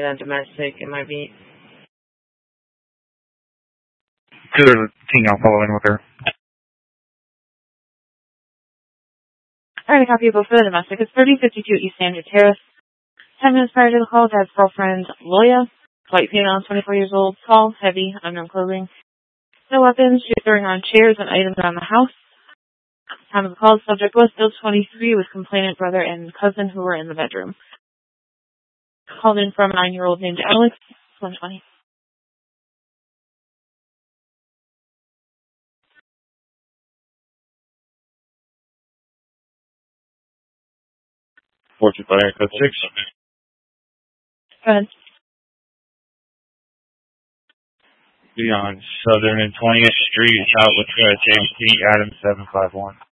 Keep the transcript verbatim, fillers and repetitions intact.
than domestic. It might be. Good King, I'll follow in with her. Alright, a copy of both for the domestic. It's thirty fifty-two East Andrew Terrace. Ten minutes prior to the call, dad's girlfriend, Loya, white female, twenty-four years old, tall, heavy, unknown clothing. No weapons. She was throwing on chairs and items around the house. Time of the call, the subject was still twenty-three with complainant brother and cousin who were in the bedroom. Called in from a nine-year-old named Alex, one twenty. Fortune Fire Code six. Go ahead. Be on Southern and twentieth Street, Southwest uh, James T. Adams seven five one.